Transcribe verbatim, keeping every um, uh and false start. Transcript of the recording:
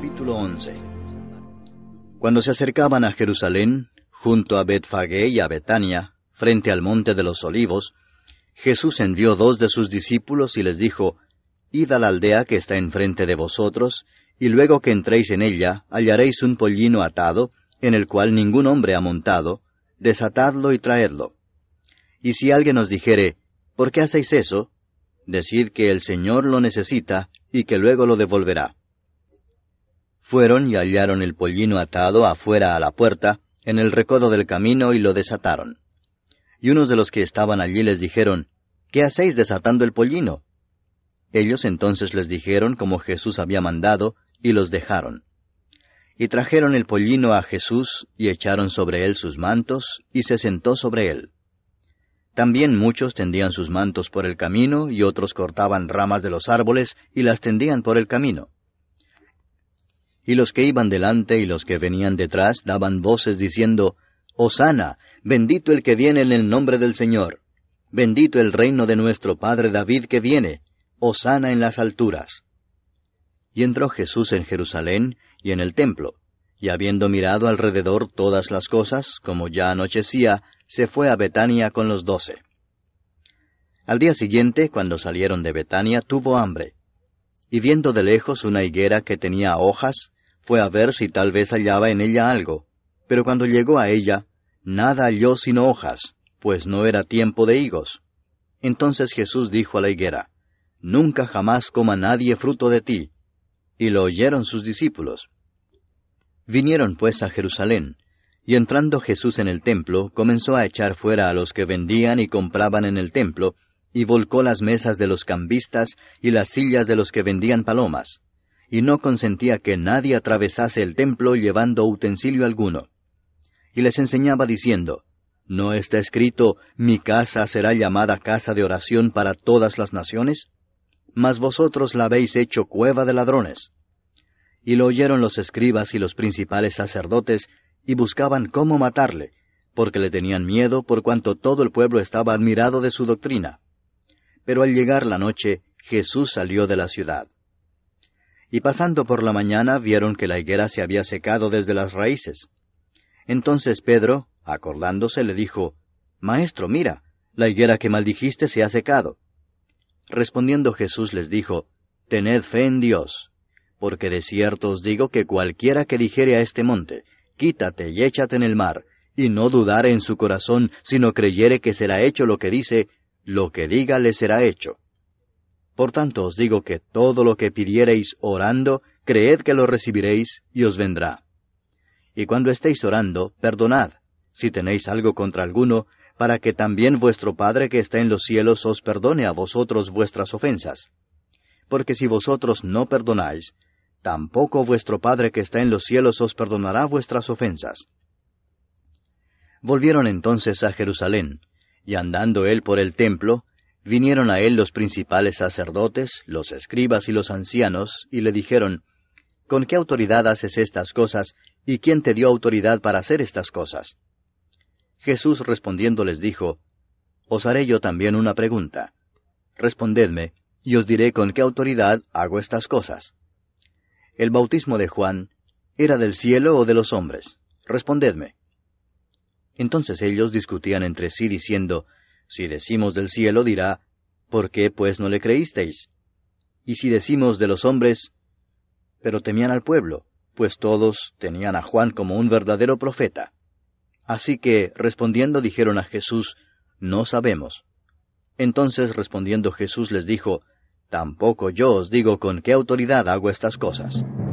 Capítulo once. Cuando se acercaban a Jerusalén, junto a Betfagé y a Betania, frente al monte de los Olivos, Jesús envió dos de sus discípulos y les dijo, Id a la aldea que está enfrente de vosotros, y luego que entréis en ella, hallaréis un pollino atado, en el cual ningún hombre ha montado, desatadlo y traedlo. Y si alguien os dijere, ¿por qué hacéis eso? Decid que el Señor lo necesita, y que luego lo devolverá. Fueron y hallaron el pollino atado afuera a la puerta, en el recodo del camino, y lo desataron. Y unos de los que estaban allí les dijeron, ¿qué hacéis desatando el pollino? Ellos entonces les dijeron como Jesús había mandado, y los dejaron. Y trajeron el pollino a Jesús, y echaron sobre él sus mantos, y se sentó sobre él. También muchos tendían sus mantos por el camino, y otros cortaban ramas de los árboles, y las tendían por el camino. Y los que iban delante y los que venían detrás daban voces diciendo, Hosana, bendito el que viene en el nombre del Señor. Bendito el reino de nuestro padre David que viene. Hosana en las alturas. Y entró Jesús en Jerusalén y en el templo, y habiendo mirado alrededor todas las cosas, como ya anochecía, se fue a Betania con los doce. Al día siguiente, cuando salieron de Betania, tuvo hambre. Y viendo de lejos una higuera que tenía hojas, fue a ver si tal vez hallaba en ella algo. Pero cuando llegó a ella, nada halló sino hojas, pues no era tiempo de higos. Entonces Jesús dijo a la higuera, Nunca jamás coma nadie fruto de ti. Y lo oyeron sus discípulos. Vinieron pues a Jerusalén, y entrando Jesús en el templo, comenzó a echar fuera a los que vendían y compraban en el templo, y volcó las mesas de los cambistas y las sillas de los que vendían palomas, y no consentía que nadie atravesase el templo llevando utensilio alguno. Y les enseñaba diciendo, ¿no está escrito, mi casa será llamada casa de oración para todas las naciones? Mas vosotros la habéis hecho cueva de ladrones. Y lo oyeron los escribas y los principales sacerdotes, y buscaban cómo matarle, porque le tenían miedo por cuanto todo el pueblo estaba admirado de su doctrina. Pero al llegar la noche, Jesús salió de la ciudad. Y pasando por la mañana vieron que la higuera se había secado desde las raíces. Entonces Pedro, acordándose, le dijo, Maestro, mira, la higuera que maldijiste se ha secado. Respondiendo Jesús les dijo, Tened fe en Dios, porque de cierto os digo que cualquiera que dijere a este monte, Quítate y échate en el mar, y no dudare en su corazón, sino creyere que será hecho lo que dice, lo que diga le será hecho. Por tanto os digo que todo lo que pidiereis orando, creed que lo recibiréis, y os vendrá. Y cuando estéis orando, perdonad, si tenéis algo contra alguno, para que también vuestro Padre que está en los cielos os perdone a vosotros vuestras ofensas. Porque si vosotros no perdonáis, tampoco vuestro Padre que está en los cielos os perdonará vuestras ofensas. Volvieron entonces a Jerusalén, y andando él por el templo, vinieron a él los principales sacerdotes, los escribas y los ancianos, y le dijeron, ¿con qué autoridad haces estas cosas, y quién te dio autoridad para hacer estas cosas? Jesús respondiendo les dijo, Os haré yo también una pregunta. Respondedme, y os diré con qué autoridad hago estas cosas. ¿El bautismo de Juan era del cielo o de los hombres? Respondedme. Entonces ellos discutían entre sí diciendo, Si decimos del cielo, dirá, ¿por qué pues no le creísteis? Y si decimos de los hombres, pero temían al pueblo, pues todos tenían a Juan como un verdadero profeta. Así que, respondiendo, dijeron a Jesús, No sabemos. Entonces respondiendo Jesús les dijo, Tampoco yo os digo con qué autoridad hago estas cosas.